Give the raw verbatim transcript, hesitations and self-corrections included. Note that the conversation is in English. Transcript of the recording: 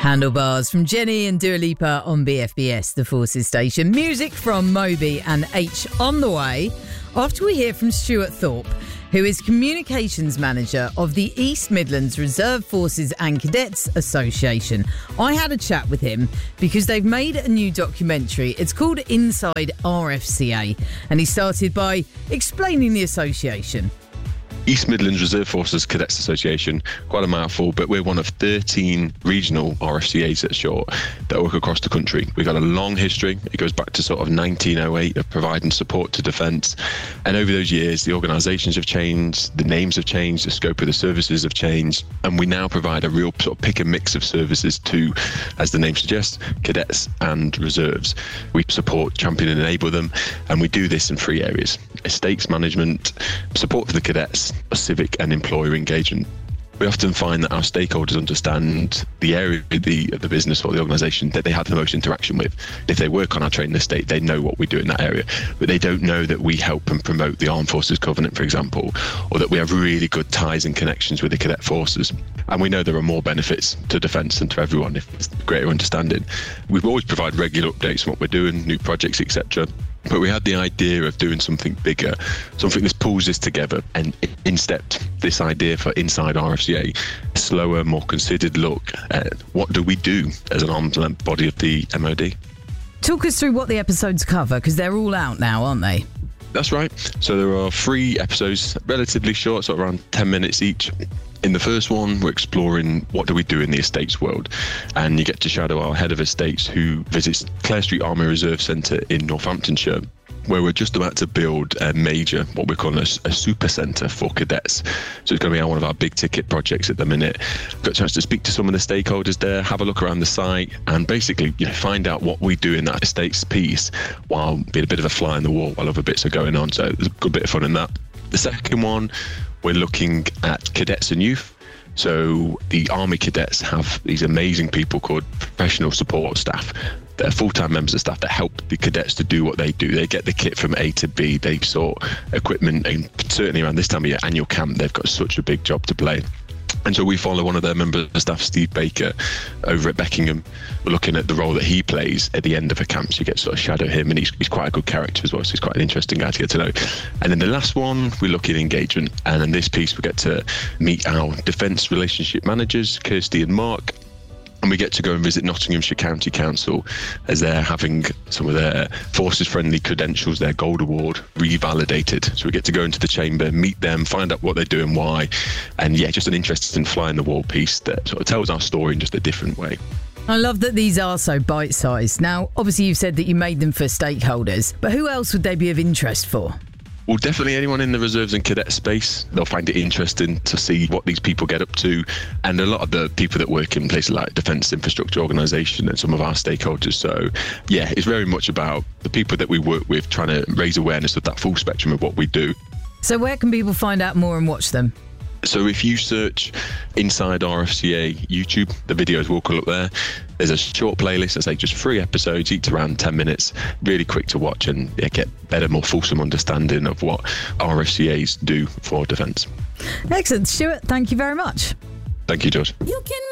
Handlebars from Jenny and Dua Lipa on B F B S, the Forces station. Music from Moby and H on the way after we hear from Stuart Thorpe, who is Communications Manager of the East Midlands Reserve Forces and Cadets Association. I had a chat with him because they've made a new documentary. It's called Inside R F C A, and he started by explaining the association. East Midlands Reserve Forces Cadets Association, quite a mouthful, but we're one of thirteen regional R F C As at short that work across the country. We've got a long history. It goes back to sort of nineteen oh eight of providing support to defence. And over those years, the organisations have changed, the names have changed, the scope of the services have changed, and we now provide a real sort of pick and mix of services to, as the name suggests, cadets and reserves. We support, champion and enable them, and we do this in three areas: estates management, support for the cadets, civic and employer engagement. We often find that our stakeholders understand the area of the, of the business or the organisation that they have the most interaction with. If they work on our training estate, they know what we do in that area, but they don't know that we help and promote the Armed Forces Covenant, for example, or that we have really good ties and connections with the cadet forces. And we know there are more benefits to defence and to everyone if it's greater understanding. We've always provided regular updates on what we're doing, new projects, et cetera. But we had the idea of doing something bigger, something that pulls this together, and in stepped this idea for Inside R F C A, a slower, more considered look at what do we do as an arms length body of the M O D. Talk us through what the episodes cover, because they're all out now, aren't they? That's right. So there are three episodes, relatively short, so around ten minutes each. In the first one, we're exploring what do we do in the estates world, and you get to shadow our head of estates who visits Clare Street Army Reserve Centre in Northamptonshire, where we're just about to build a major, what we're calling a, a super centre for cadets. So it's going to be one of our big ticket projects at the minute. Got a chance to speak to some of the stakeholders there, have a look around the site, and basically, you know, find out what we do in that estates piece while being a bit of a fly in the wall while other bits are going on. So there's a good bit of fun in that. The second one, we're looking at cadets and youth. So the Army cadets have these amazing people called professional support staff. They're full-time members of staff that help the cadets to do what they do. They get the kit from A to B. They sort equipment, and certainly around this time of year, annual camp, they've got such a big job to play. And so we follow one of their members of staff, Steve Baker, over at Beckingham. We're looking at the role that he plays at the end of a camp, so you get to sort of shadow him, and he's, he's quite a good character as well, so he's quite an interesting guy to get to know. And then the last one, we look at engagement, and in this piece we get to meet our defence relationship managers, Kirsty and Mark, and we get to go and visit Nottinghamshire County Council as they're having some of their forces-friendly credentials, their Gold Award, revalidated. So we get to go into the chamber, meet them, find out what they do and why. And yeah, just an interesting fly-in-the-wall piece that sort of tells our story in just a different way. I love that these are so bite-sized. Now, obviously you've said that you made them for stakeholders, but who else would they be of interest for? Well, definitely anyone in the reserves and cadet space. They'll find it interesting to see what these people get up to. And a lot of the people that work in places like Defence Infrastructure Organisation and some of our stakeholders. So, yeah, it's very much about the people that we work with trying to raise awareness of that full spectrum of what we do. So where can people find out more and watch them? So if you search Inside R F C A YouTube, the videos will come up there. There's a short playlist, I say just three episodes, each around ten minutes, really quick to watch, and yeah, get better, more fulsome understanding of what R F C As do for defence. Excellent. Stuart, thank you very much. Thank you, George. You can